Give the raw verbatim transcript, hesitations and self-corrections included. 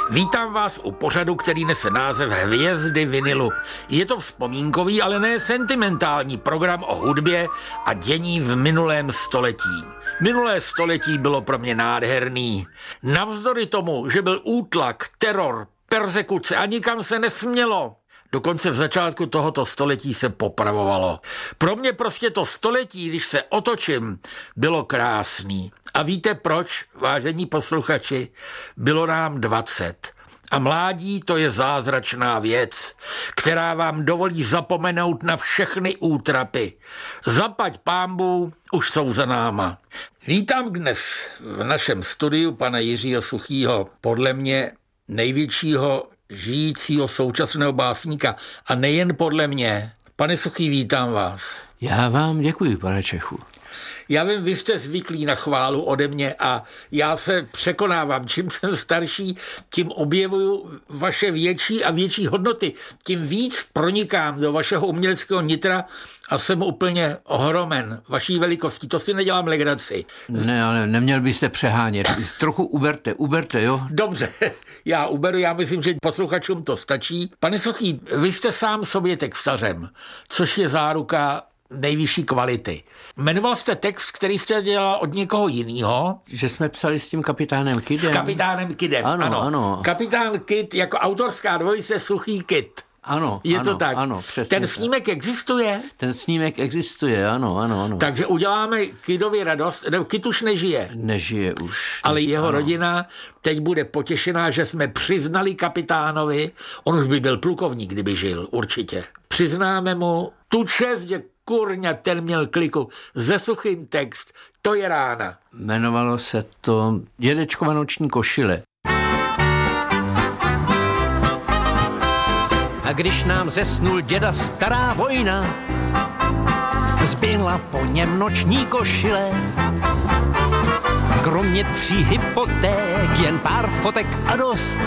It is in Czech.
Vítám vás u pořadu, který nese název Hvězdy vinilu. Je to vzpomínkový, ale ne sentimentální program o hudbě a dění v minulém století. Minulé století bylo pro mě nádherný. Navzdory tomu, že byl útlak, teror, perzekuce a nikam se nesmělo. Dokonce v začátku tohoto století se popravovalo. Pro mě prostě to století, když se otočím, bylo krásný. A víte proč, vážení posluchači? Bylo nám dvacet. A mládí to je zázračná věc, která vám dovolí zapomenout na všechny útrapy. Zaplať pánbů, už jsou za náma. Vítám dnes v našem studiu pana Jiřího Suchýho, podle mě největšího žijícího současného básníka. A nejen podle mě. Pane Suchý, vítám vás. Já vám děkuji, pane Čechu. Já vím, vy jste zvyklí na chválu ode mě a já se překonávám. Čím jsem starší, tím objevuju vaše větší a větší hodnoty. Tím víc pronikám do vašeho uměleckého nitra a jsem úplně ohromen vaší velikostí. To si nedělám legraci. Ne, ale neměl byste přehánět. Trochu uberte, uberte, jo? Dobře, já uberu, já myslím, že posluchačům to stačí. Pane Suchý, vy jste sám sobě textařem, což je záruka nejvyšší kvality. Jmenoval jste text, který jste dělal od někoho jiného. Že jsme psali s tím kapitánem Kidem. S kapitánem Kidem, ano. Ano, ano. Kapitán Kid jako autorská dvojice Suchý Kid. Ano, je ano, to tak. Ano, přesně. Ten snímek tak existuje? Ten snímek existuje, ano, ano, ano. Takže uděláme Kidovi radost. Kid už nežije. Nežije už. Ale nežije, jeho ano. rodina teď bude potěšená, že jsme přiznali kapitánovi, on už by byl plukovník, kdyby žil, určitě. Přiznáme mu tu čest, že kurňa, ten měl kliku. Ze Suchým text, to je rána. Jmenovalo se to Dědečkova noční košile. A když nám zesnul děda stará vojna, zbyla po něm noční košile. Kromě tří hypoték jen pár fotek a dost.